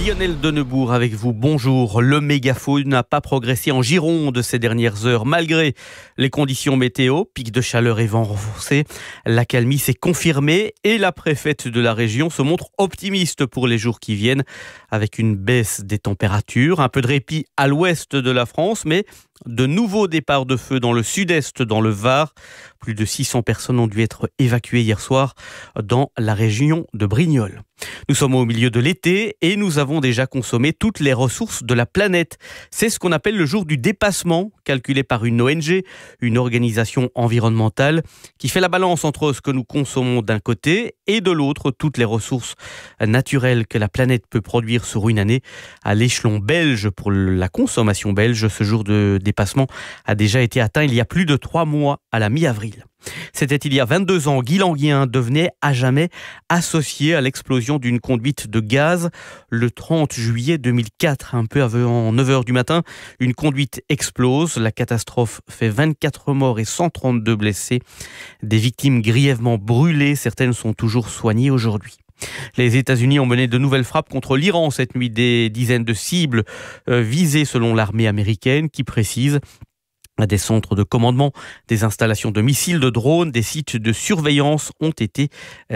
Lionel Denebourg avec vous, bonjour. Le mégafaune n'a pas progressé en Gironde ces dernières heures, malgré les conditions météo, pic de chaleur et vent renforcé. L'accalmie s'est confirmée et la préfète de la région se montre optimiste pour les jours qui viennent, avec une baisse des températures, un peu de répit à l'ouest de la France, mais de nouveaux départs de feu dans le sud-est, dans le Var. Plus de 600 personnes ont dû être évacuées hier soir dans la région de Brignoles. Nous sommes au milieu de l'été et nous avons déjà consommé toutes les ressources de la planète. C'est ce qu'on appelle le jour du dépassement, calculé par une ONG, une organisation environnementale, qui fait la balance entre ce que nous consommons d'un côté et de l'autre, toutes les ressources naturelles que la planète peut produire sur une année. À l'échelon belge, pour la consommation belge, ce jour de dépassement a déjà été atteint il y a plus de 3 mois, à la mi-avril. C'était il y a 22 ans. Guy Languien devenait à jamais associé à l'explosion d'une conduite de gaz. Le 30 juillet 2004, un peu avant 9h du matin, une conduite explose. La catastrophe fait 24 morts et 132 blessés. Des victimes grièvement brûlées. Certaines sont toujours soignées aujourd'hui. Les États-Unis ont mené de nouvelles frappes contre l'Iran cette nuit. Des dizaines de cibles visées selon l'armée américaine qui précise des centres de commandement, des installations de missiles, de drones, des sites de surveillance ont été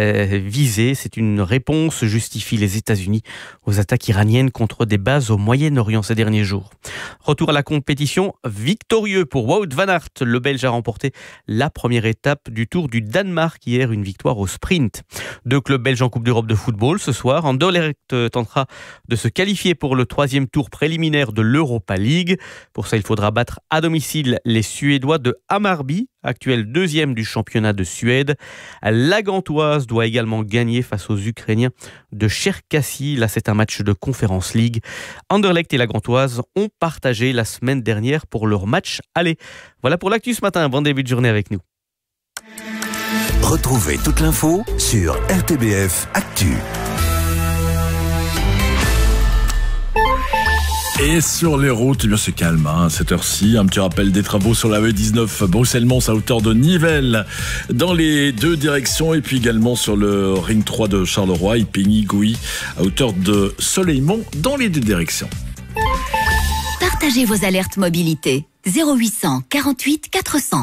visés. C'est une réponse, justifie les États-Unis, aux attaques iraniennes contre des bases au Moyen-Orient ces derniers jours. Retour à la compétition victorieux pour Wout van Aert. Le Belge a remporté la première étape du Tour du Danemark hier, une victoire au sprint. 2 clubs belges en Coupe d'Europe de football ce soir. Anderlecht tentera de se qualifier pour le 3e tour préliminaire de l'Europa League. Pour ça, il faudra battre à domicile les Suédois de Hammarby, actuel 2e du championnat de Suède. La Gantoise doit également gagner face aux Ukrainiens de Cherkassy. Là, c'est un match de Conference League. Anderlecht et la Gantoise ont partagé la semaine dernière pour leur match aller. Voilà pour l'actu ce matin. Bon début de journée avec nous. Retrouvez toute l'info sur RTBF Actu. Et sur les routes, eh bien c'est calme à cette heure-ci. Un petit rappel des travaux sur la E19 Bruxelles-Mons à hauteur de Nivelles dans les 2 directions, et puis également sur le Ring 3 de Charleroi et Pigny-Gouy à hauteur de Soleilmont dans les 2 directions. Partagez vos alertes mobilité 0800 48 400.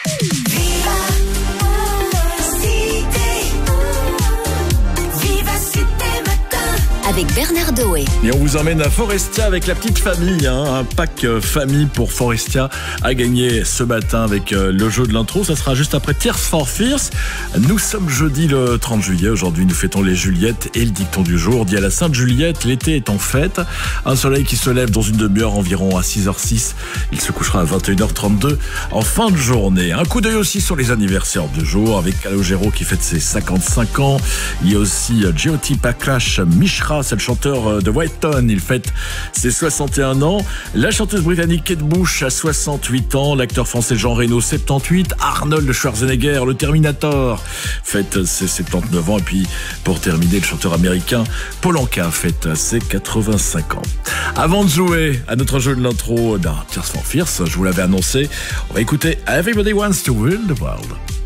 Avec Bernard Doé. Et on vous emmène à Forestia avec la petite famille. Un pack famille pour Forestia a gagné ce matin avec le jeu de l'intro. Ça sera juste après Tears for Fears. Nous sommes jeudi le 30 juillet. Aujourd'hui, nous fêtons les Juliettes et le dicton du jour dit à la Sainte Juliette, l'été est en fête. Un soleil qui se lève dans une demi-heure environ à 6h06. Il se couchera à 21h32 en fin de journée. Un coup d'œil aussi sur les anniversaires du jour avec Calogero qui fête ses 55 ans. Il y a aussi Jyoti Prakash Mishra, c'est le chanteur de Whitehorn, il fête ses 61 ans. La chanteuse britannique Kate Bush a 68 ans. L'acteur français Jean Reno, 78. Arnold Schwarzenegger, le Terminator, fête ses 79 ans. Et puis, pour terminer, le chanteur américain Paul Anka fête ses 85 ans. Avant de jouer à notre jeu de l'intro d'un Tears for Fears, je vous l'avais annoncé, on va écouter Everybody Wants to Rule the World.